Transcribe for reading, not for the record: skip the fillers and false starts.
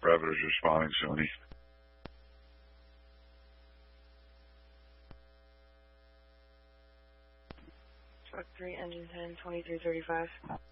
Predators responding, Sony. Truck 3, engine 10, 2335.